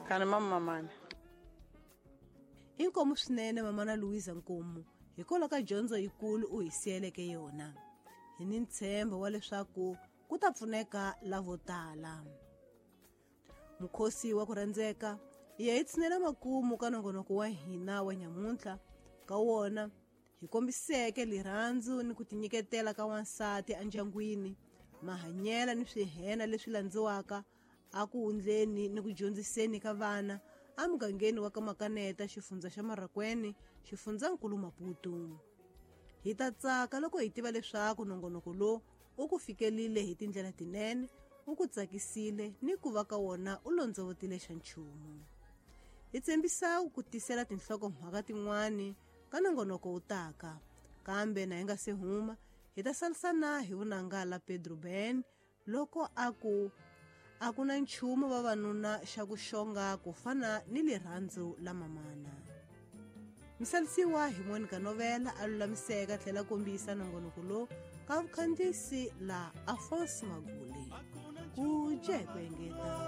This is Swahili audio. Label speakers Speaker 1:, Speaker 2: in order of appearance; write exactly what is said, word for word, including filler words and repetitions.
Speaker 1: Kana mama Mamana.
Speaker 2: Inkomu swinene Mamana Louisa Nkomu hikola ka dyondzo yikulu u hi siyeleke yona. Hi ni ntshembo wa leswaku ku ta pfuneka lavo tala. Mukhosi wa ku rhandzeka, hi hi tshinela makumu ka nongonoko wa hina wa nyamuntlha ka wona hi kombiseke lirhandzu ni ku tinyiketela ka wansati andyangwini, mahanyela ni swihena leswi landziwaka a ku hundleni ni ku dyondziseni ka vana a mugangeni wa ka Makaneta, xifundza xa Marakweni, xifundzankulu Maputo. Hi ta tsaka loko hi tiva leswaku nongonoko lowu u ku fikelile hi tindlela tinene, u ku tsakisile ni ku va ka wona u londzovotile xa nchumu. Hi tshembisa ku tisela tinhloko mhaka tin'wani ka nongonoko wu taka, kambe na hi nga se huma hi ta salisana hi vunangala Pedro Ben loko a ku a ku na nchumu vavanuna xa ku xonga ku fana ni lirhandzu la mamana. Misalisiwa hi Monica Novela a lulamiseka tlhela kombisa nongonoko lowu ka vukhandziyisi la Afonso Magule. Ku je ku engeta.